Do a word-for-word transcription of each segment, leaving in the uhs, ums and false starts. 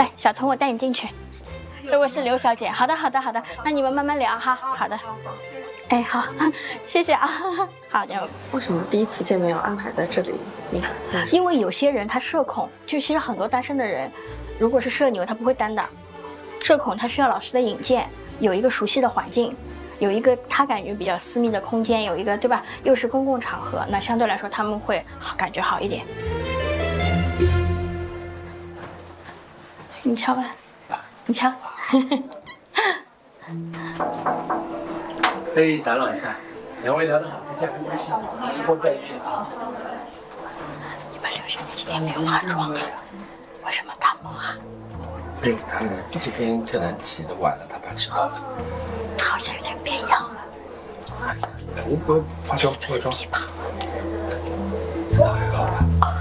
来，小童，我带你进去。这位是刘小姐。好的，好的，好的。那你们慢慢聊哈。好的。哎，好，谢谢啊。好的。 为什么第一次见面要安排在这里？你看， 因为有些人他社恐，就其实很多单身的人，如果是社牛，他不会单的。社恐他需要老师的引荐，有一个熟悉的环境，有一个他感觉比较私密的空间，有一个对吧？又是公共场合，那相对来说他们会感觉好一点。你敲吧，你敲。 可以打扰一下，两位聊得好，加个微信，之后再约啊。 你们刘小姐今天没有化妆啊？为什么感冒啊？ 没有，她今天可能起得晚了，她怕迟到了。 她好像有点变样了。 我不化妆，化妆。这个还好吧？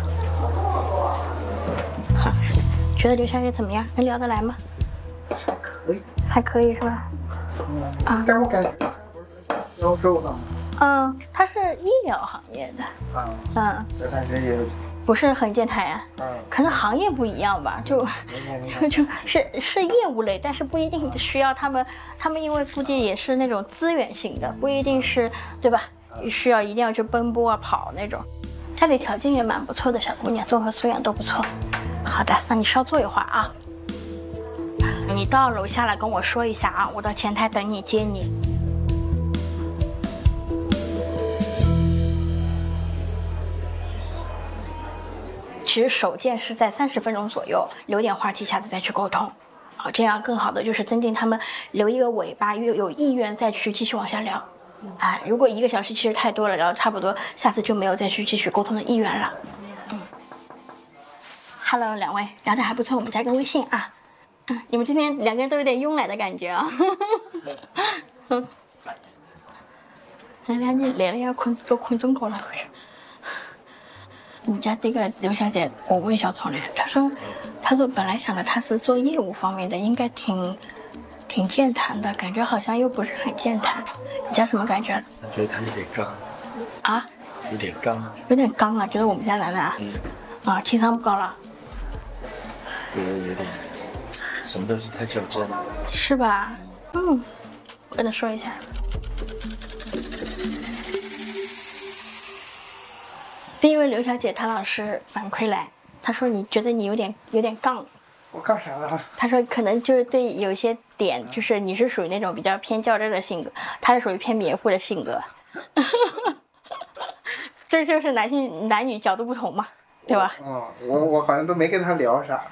好，觉得刘小姐怎么样？能聊得来吗？ 还可以， 还可以是吧？ 嗯啊，但我感觉销售的。 嗯，他是医疗行业的。 啊， 嗯， 这感觉也不是很健谈呀。 嗯， 可能行业不一样吧，就就就是是业务类，但是不一定需要他们，他们因为估计也是那种资源型的，不一定是对吧？需要一定要去奔波啊跑那种。家里条件也蛮不错的小姑娘，综合素养都不错。好的，那你稍坐一会儿啊。你到楼下来跟我说一下啊，我到前台等你接你。其实首见是在三十分钟左右，留点话题，下次再去沟通，啊，这样更好的就是增进他们留一个尾巴，又有意愿再去继续往下聊。哎，如果一个小时其实太多了，聊差不多，下次就没有再去继续沟通的意愿了。嗯 ，Hello， 两位聊得还不错，我们加个微信啊。嗯，你们今天两个人都有点慵懒的感觉啊。嗯，人家你来了要困都困中国了，可是。你家这个刘小姐，我问小聪嘞，她说，她说本来想着她是做业务方面的，应该挺挺健谈的，感觉好像又不是很健谈。你家什么感觉？ 我觉得她有点刚。 啊？ 有点刚。 有点刚啊，觉得我们家楠楠啊， 嗯， 啊，情商不高了。 觉得有点，什么东西太较真了。 是吧？嗯，我跟她说一下。第一位刘小姐，她老师反馈来，她说你觉得你有点有点杠。 我干啥了？ 她说可能就是对有些点，就是你是属于那种比较偏较真的性格，她是属于偏黏糊的性格。这就是男性男女角度不同嘛，对吧？ 嗯，我我好像都没跟他聊啥。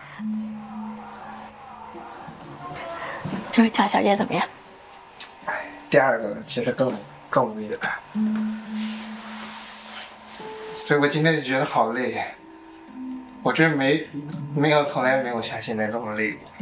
这位蒋小姐怎么样？ 哎，第二个其实更更无语了。所以我今天就觉得好累，我这没没有从来没有像现在这么累过。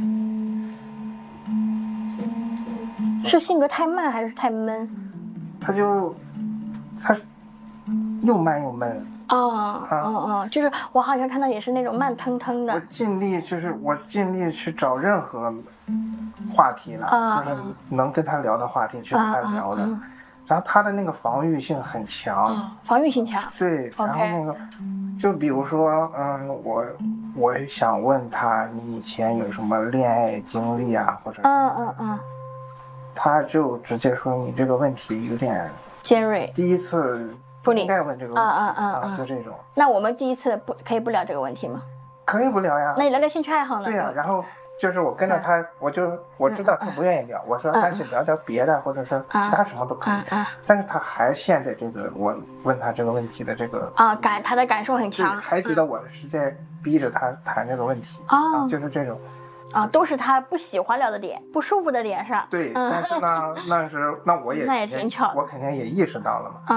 是性格太慢还是太闷？ 他就他又慢又闷。 哦哦哦，就是我好像看到也是那种慢腾腾的。 我尽力就是我尽力去找任何话题了， 啊、 就是能跟他聊的话题去跟他聊的。啊啊啊然后他的那个防御性很强， 哦、防御性强。 对，然后那个，就比如说，嗯，我我想问他，你以前有什么恋爱经历啊，或者， 嗯嗯嗯， 他就直接说你这个问题有点尖锐， 第一次不应该问这个问题， 啊啊啊， 就这种。 那我们第一次不可以不聊这个问题吗？ 可以不聊呀。 那你聊聊兴趣爱好呢？ 对呀，然后。就是我跟着他，我就我知道他不愿意聊，我说那就聊聊别的，或者说其他什么都可以。但是他还陷在这个我问他这个问题的这个啊感他的感受很强， 还觉得我是在逼着他谈这个问题啊，就是这种啊，都是他不喜欢聊的点，不舒服的点上。 对，但是呢，那是那我也那也挺巧， 我肯定也意识到了嘛。